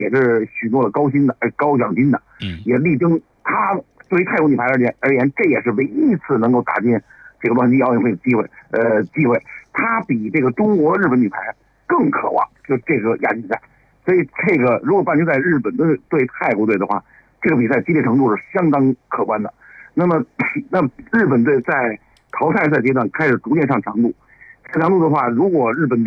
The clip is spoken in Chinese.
也是许诺了高奖金的，也力争他对于泰国女排而言，这也是唯一一次能够打进这个洛杉矶奥运会的机会。他比这个中国、日本女排更渴望就这个亚锦赛，所以这个如果半决赛日本队对泰国队的话，这个比赛激烈程度是相当可观的。那日本队在淘汰赛阶段开始逐渐上强度，的话，如果日本